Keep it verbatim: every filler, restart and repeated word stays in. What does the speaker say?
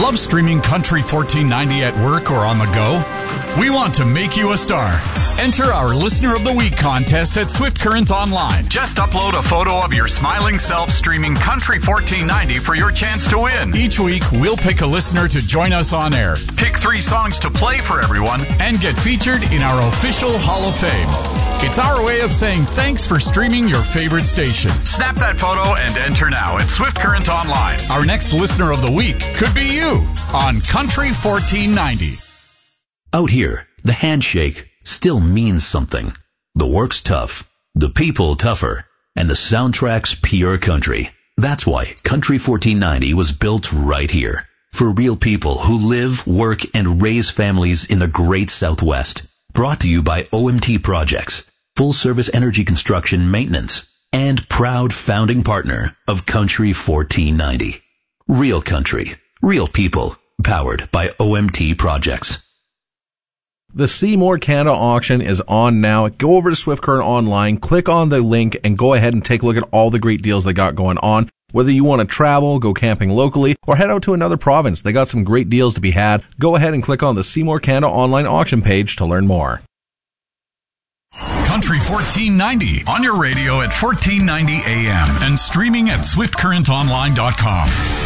Love streaming Country fourteen ninety at work or on the go? We want to make you a star. Enter our Listener of the Week contest at Swift Current Online. Just upload a photo of your smiling self streaming Country fourteen ninety for your chance to win. Each week, we'll pick a listener to join us on air, pick three songs to play for everyone, and get featured in our official Hall of Fame. It's our way of saying thanks for streaming your favorite station. Snap that photo and enter now at Swift Current Online. Our next Listener of the Week could be you on Country fourteen ninety. Out here, the handshake still means something. The work's tough, the people tougher, and the soundtrack's pure country. That's why Country fourteen ninety was built right here. For real people who live, work, and raise families in the great Southwest. Brought to you by O M T Projects, full service energy construction maintenance, and proud founding partner of Country fourteen ninety. Real country, real people, powered by O M T Projects. The Seymour Canada auction is on now. Go over to Swift Current Online, click on the link, and go ahead and take a look at all the great deals they got going on. Whether you want to travel, go camping locally, or head out to another province, they got some great deals to be had. Go ahead and click on the Seymour Canada Online auction page to learn more. Country fourteen ninety on your radio at fourteen ninety A M and streaming at swift current online dot com.